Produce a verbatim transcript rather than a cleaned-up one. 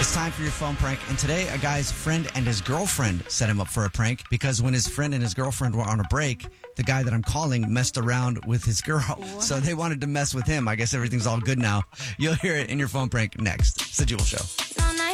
It's time for your phone prank. And today, a guy's friend and his girlfriend set him up for a prank because when his friend and his girlfriend were on a break, the guy that I'm calling messed around with his girl. What? So they wanted to mess with him. I guess everything's all good now. You'll hear it in your phone prank next. It's the Jewel Show.